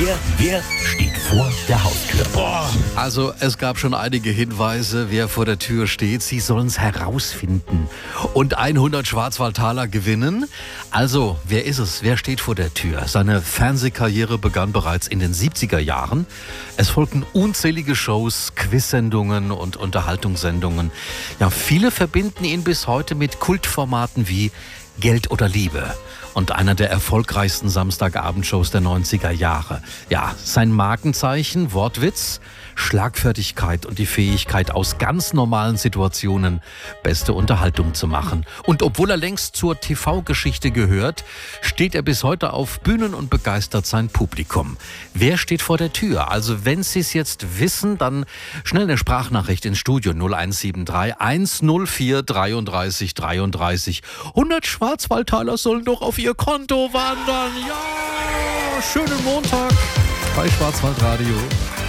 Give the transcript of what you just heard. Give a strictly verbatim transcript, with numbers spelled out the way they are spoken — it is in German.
Wer, wer steht vor der Haustür? Boah. Also es gab schon einige Hinweise, wer vor der Tür steht. Sie sollen es herausfinden und hundert Schwarzwaldtaler gewinnen. Also, wer ist es? Wer steht vor der Tür? Seine Fernsehkarriere begann bereits in den siebziger Jahren. Es folgten unzählige Shows, Quizsendungen und Unterhaltungssendungen. Ja, viele verbinden ihn bis heute mit Kultformaten wie Geld oder Liebe und einer der erfolgreichsten Samstagabendshows der neunziger Jahre. Ja, sein Markenzeichen, Wortwitz, Schlagfertigkeit und die Fähigkeit, aus ganz normalen Situationen beste Unterhaltung zu machen. Und obwohl er längst zur T V-Geschichte gehört, steht er bis heute auf Bühnen und begeistert sein Publikum. Wer steht vor der Tür? Also wenn Sie es jetzt wissen, dann schnell eine Sprachnachricht ins Studio null eins sieben drei eins null vier dreiunddreißig dreiunddreißig. hundert Schwarzwaldtaler sollen doch auf Ihr Konto wandern. Ja, schönen Montag bei Schwarzwaldradio.